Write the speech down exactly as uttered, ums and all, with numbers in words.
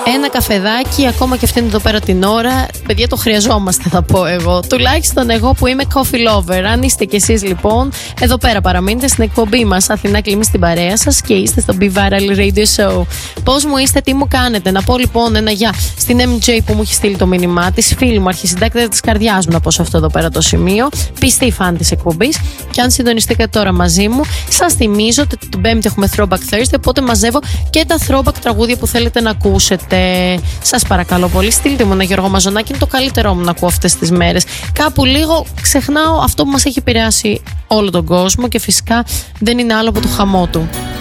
Ένα καφεδάκι, ακόμα και αυτήν εδώ πέρα την ώρα. Παιδιά, το χρειαζόμαστε, θα πω εγώ. Τουλάχιστον εγώ που είμαι coffee lover. Αν είστε κι εσείς λοιπόν, εδώ πέρα παραμείνετε στην εκπομπή μας Αθηνά Κλίμη στην παρέα σας και είστε στο Be Viral Radio Show. Πώς μου είστε, τι μου κάνετε? Να πω λοιπόν ένα γεια στην εμ τζέι που μου έχει στείλει το μήνυμά της, φίλη μου, αρχισυντάκτρια της καρδιάς μου, να πω σε αυτό εδώ πέρα το σημείο. Πιστή φαν της εκπομπής. Και αν συντονιστήκατε τώρα μαζί μου, σας θυμίζω ότι την Πέμπτη έχουμε Throwback Thursday. Οπότε μαζεύω και τα throwback τραγούδια που θέλετε να ακούσετε. Σας παρακαλώ πολύ, στείλτε μου ένα Γιώργο Μαζονάκη. Είναι το καλύτερό μου να ακούω αυτές τις μέρες. Κάπου λίγο ξεχνάω αυτό που μας έχει επηρεάσει όλο τον κόσμο και φυσικά δεν είναι άλλο από το χαμό του.